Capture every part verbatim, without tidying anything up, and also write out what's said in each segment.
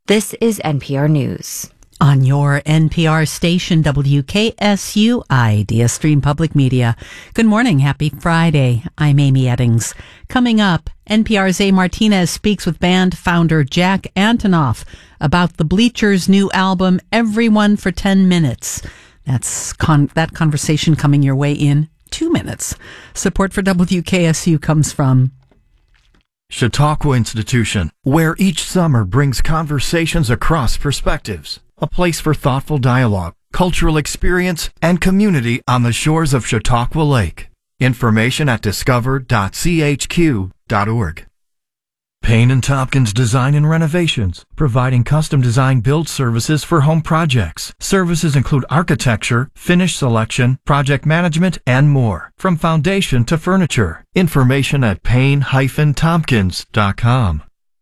This is N P R News. On your N P R station, W K S U, Idea Stream Public Media. Good morning. Happy Friday. I'm Amy Eddings. Coming up, N P R's A. Martinez speaks with band founder Jack Antonoff about the Bleachers' new album, Everyone for ten minutes. That's con- that conversation coming your way in two minutes. Support for W K S U comes from Chautauqua Institution, where each summer brings conversations across perspectives. A place for thoughtful dialogue, cultural experience, and community on the shores of Chautauqua Lake. Information at discover dot c h q dot org. Payne and Tompkins Design and Renovations, providing custom design build services for home projects. Services include architecture, finish selection, project management, and more. From foundation to furniture. Information at payne dash tompkins dot com.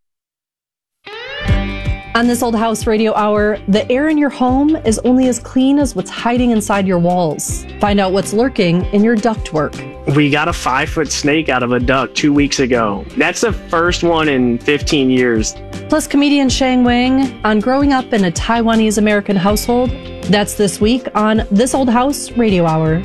On this Old House Radio Hour, the air in your home is only as clean as what's hiding inside your walls. Find out what's lurking in your ductwork. We got a five-foot snake out of a duct two weeks ago. That's the first one in fifteen years. Plus, comedian Shang Wang on growing up in a Taiwanese-American household. That's this week on This Old House Radio Hour.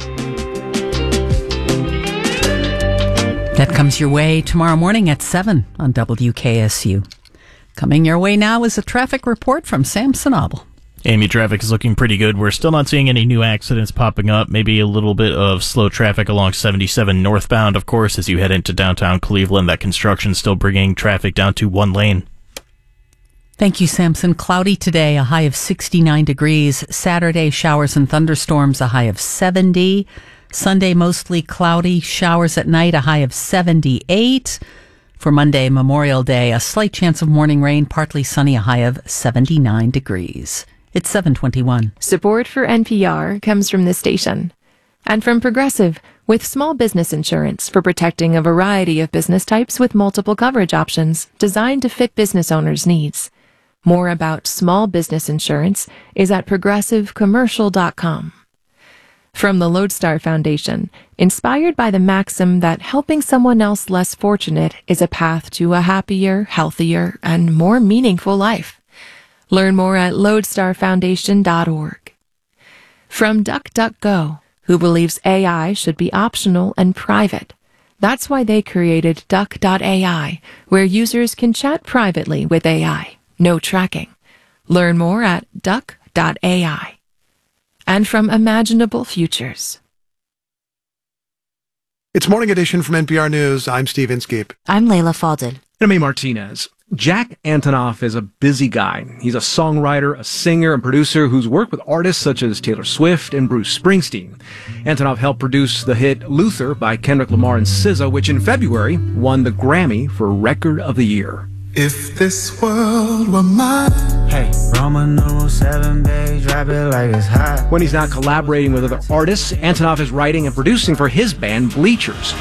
That comes your way tomorrow morning at seven on W K S U. Coming your way now is a traffic report from Sam Sanabel. Amy, traffic is looking pretty good. We're still not seeing any new accidents popping up. Maybe a little bit of slow traffic along seventy-seven northbound, of course, as you head into downtown Cleveland. That construction still bringing traffic down to one lane. Thank you, Samson. Cloudy today, a high of sixty-nine degrees. Saturday, showers and thunderstorms, a high of seventy. Sunday, mostly cloudy, showers at night, a high of seventy-eight. For Monday, Memorial Day, a slight chance of morning rain, partly sunny, a high of seventy-nine degrees. It's seven twenty-one. Support for N P R comes from this station. And from Progressive, with small business insurance for protecting a variety of business types with multiple coverage options designed to fit business owners' needs. More about small business insurance is at progressive commercial dot com. From the Lodestar Foundation, inspired by the maxim that helping someone else less fortunate is a path to a happier, healthier, and more meaningful life. Learn more at lodestar foundation dot org. From DuckDuckGo, who believes A I should be optional and private. That's why they created duck dot A I, where users can chat privately with A I. No tracking. Learn more at duck dot A I. And from Imaginable Futures. It's Morning Edition from N P R News. I'm Steve Inskeep. I'm Layla Falded. And I'm A. Martinez. Jack Antonoff is a busy guy. He's a songwriter, a singer, and producer who's worked with artists such as Taylor Swift and Bruce Springsteen. Antonoff helped produce the hit Luther by Kendrick Lamar and S Z A, which in February won the Grammy for Record of the Year. If this world were mine. Hey, Roman numeral seven, babe, drop it like it's hot. When he's not collaborating with other artists, Antonoff is writing and producing for his band Bleachers.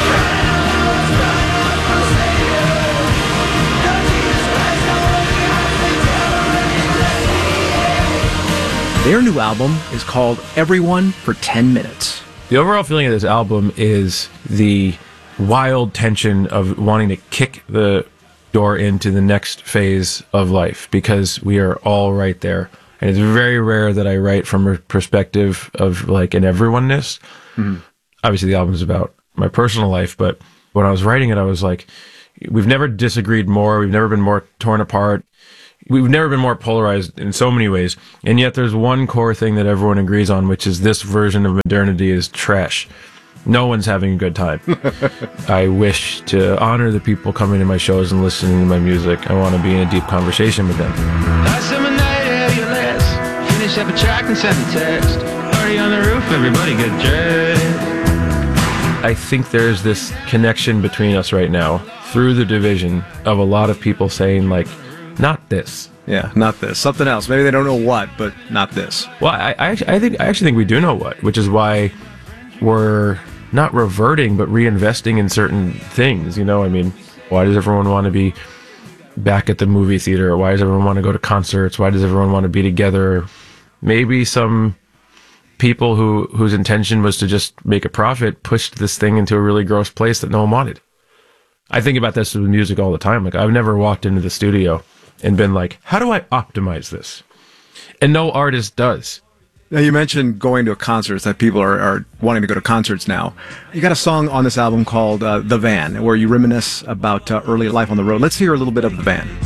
Their new album is called Everyone for ten minutes. The overall feeling of this album is the wild tension of wanting to kick the door into the next phase of life, because we are all right there. And it's very rare that I write from a perspective of like an everyone-ness. Mm-hmm. Obviously, the album is about my personal life, but when I was writing it, I was like, we've never disagreed more. We've never been more torn apart. We've never been more polarized in so many ways. And yet there's one core thing that everyone agrees on, which is this version of modernity is trash. No one's having a good time. I wish to honor the people coming to my shows and listening to my music. I want to be in a deep conversation with them. Last summer night, have your last. Finish up a track and send a text. Party on the roof, everybody get dressed. I think there's this connection between us right now through the division of a lot of people saying, like, not this. Yeah, not this. Something else. Maybe they don't know what, but not this. Well, I, I, actually, I think I actually think we do know what, which is why we're not reverting, but reinvesting in certain things. You know, I mean, why does everyone want to be back at the movie theater? Why does everyone want to go to concerts? Why does everyone want to be together? Maybe some people who whose intention was to just make a profit pushed this thing into a really gross place that no one wanted. I think about this with music all the time. Like, I've never walked into the studio and been like, how do I optimize this? And no artist does. Now, you mentioned going to concerts, that people are, are wanting to go to concerts now. You got a song on this album called uh, The Van, where you reminisce about uh, early life on the road. Let's hear a little bit of The Van.